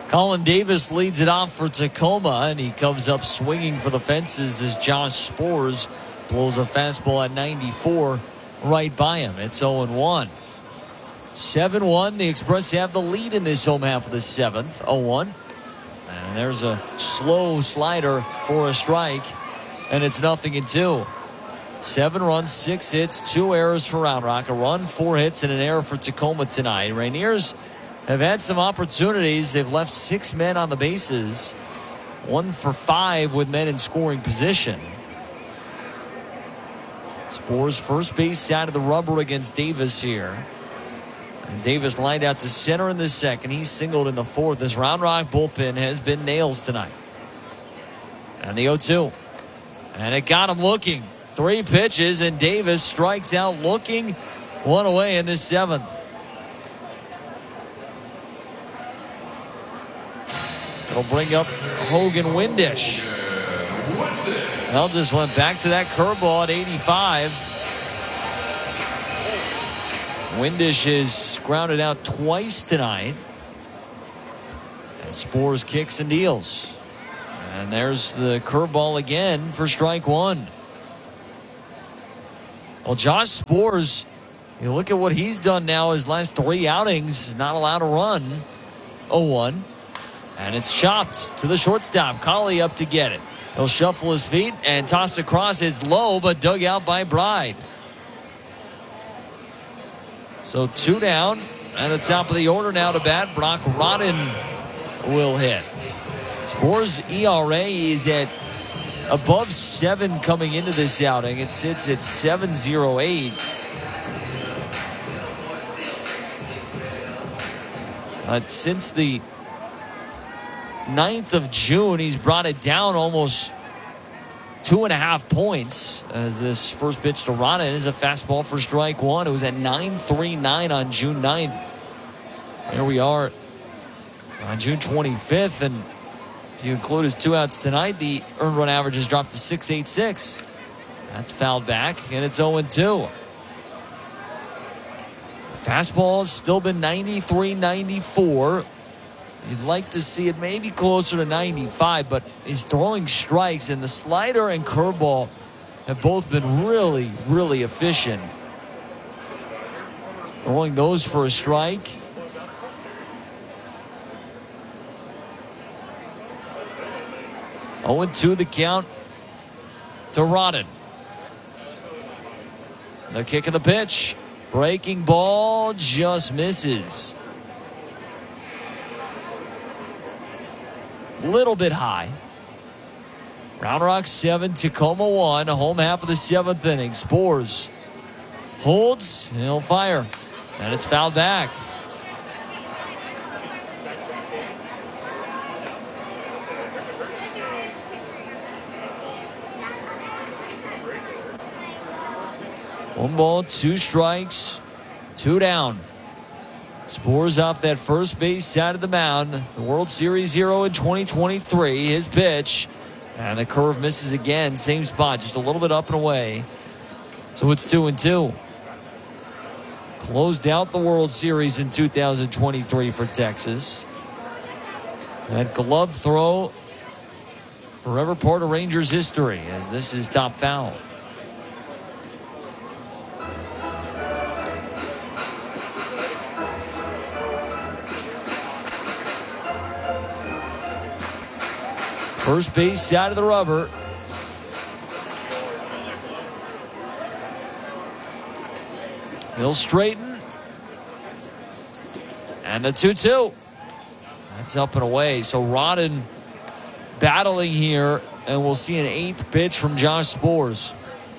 Colin Davis leads it off for Tacoma, and he comes up swinging for the fences as Josh Sborz blows a fastball at 94 right by him. It's 0-1. 7-1. The Express have the lead in this home half of the seventh. 0-1. And there's a slow slider for a strike, and it's 0-2. 7 runs, 6 hits, 2 errors for Round Rock. A run, 4 hits, and an error for Tacoma tonight. Rainiers have had some opportunities. They've left 6 men on the bases. 1 for 5 with men in scoring position. Sborz first base side of the rubber against Davis here. And Davis lined out to center in the second. He singled in the fourth. This Round Rock bullpen has been nails tonight. And the 0-2. And it got him looking. 3 pitches, and Davis strikes out looking. 1 away in this seventh. It'll bring up Hogan Windish. Well, just went back to that curveball at 85. Windish has grounded out twice tonight. And Sborz kicks and deals. And there's the curveball again for strike 1. Well, Josh Sborz, you look at what he's done now his last 3 outings, not allowed to run. 0-1. And it's chopped to the shortstop. Colley up to get it. He'll shuffle his feet and toss across. It's low, but dug out by Bride. So 2 down. And the top of the order now to bat. Brock Rodden will hit. Sborz ERA is at above 7 coming into this outing. It sits at 7.08. Since the 9th of June, he's brought it down almost 2.5 points as this first pitch to Rodden is a fastball for strike 1. It was at 9.39 on June 9th. Here we are on June 25th, and if you include his 2 outs tonight, the earned run average has dropped to 6.86. That's fouled back, and it's 0-2. Fastball has still been 93, 94. You'd like to see it maybe closer to 95, but he's throwing strikes, and the slider and curveball have both been really, really efficient. Throwing those for a strike. Oh, 0-2 the count to Rodden. The kick of the pitch. Breaking ball just misses. Little bit high. Round Rock 7, Tacoma 1. Home half of the 7th inning. Sborz holds, and he'll fire. And it's fouled back. One ball, 2 strikes, 2 down. Sborz off that first base side of the mound. The World Series hero in 2023. His pitch. And the curve misses again. Same spot, just a little bit up and away. So it's 2-2. Closed out the World Series in 2023 for Texas. That glove throw, forever part of Rangers history, as this is top foul. First base side of the rubber. He'll straighten. And the 2-2. That's up and away. So Rodden battling here, and we'll see an 8th pitch from Josh Sborz.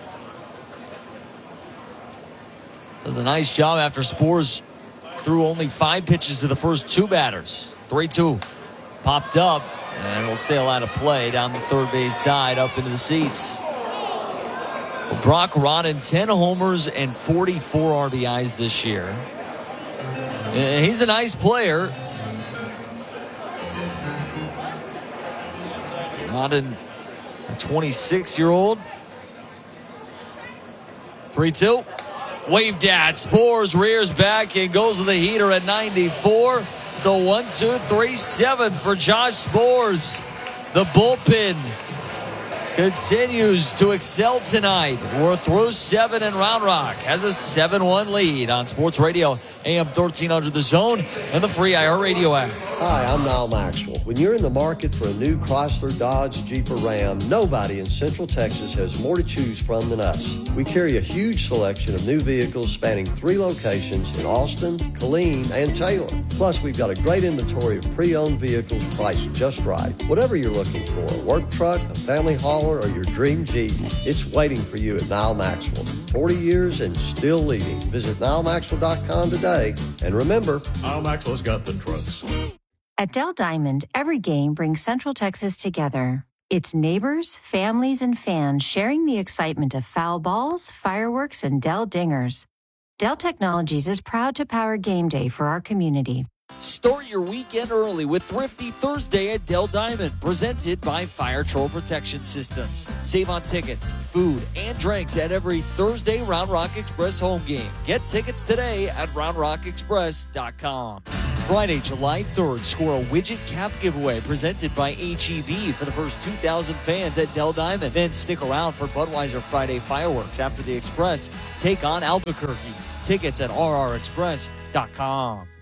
Does a nice job after Sborz threw only 5 pitches to the first 2 batters. 3-2 popped up. And will sail out of play down the third base side up into the seats. Brock Rodden, 10 homers and 44 RBIs this year. He's a nice player. Rodden, a 26-year-old. 3-2. Waved at. Sborz rears back and goes to the heater at 94. It's a 1-2-3 7th for Josh Sborz. The bullpen continues to excel tonight. We're through 7, and Round Rock has a 7-1 lead on Sports Radio AM 1300 The Zone and the free iHeartRadio app. Hi, I'm Niall Maxwell. When you're in the market for a new Chrysler, Dodge, Jeep, or Ram, nobody in Central Texas has more to choose from than us. We carry a huge selection of new vehicles spanning 3 locations in Austin, Killeen, and Taylor. Plus, we've got a great inventory of pre-owned vehicles priced just right. Whatever you're looking for, a work truck, a family hauler, or your dream Jeep, it's waiting for you at Niall Maxwell. 40 years and still leading. Visit NiallMaxwell.com today. And remember, Niall Maxwell's got the trucks. At Dell Diamond, every game brings Central Texas together. It's neighbors, families, and fans sharing the excitement of foul balls, fireworks, and Dell dingers. Dell Technologies is proud to power game day for our community. Start your weekend early with Thrifty Thursday at Dell Diamond, presented by Fire Troll Protection Systems. Save on tickets, food, and drinks at every Thursday Round Rock Express home game. Get tickets today at RoundRockExpress.com. Friday, July 3rd, score a widget cap giveaway presented by HEB for the first 2,000 fans at Dell Diamond. Then stick around for Budweiser Friday fireworks after the Express take on Albuquerque. Tickets at RRExpress.com.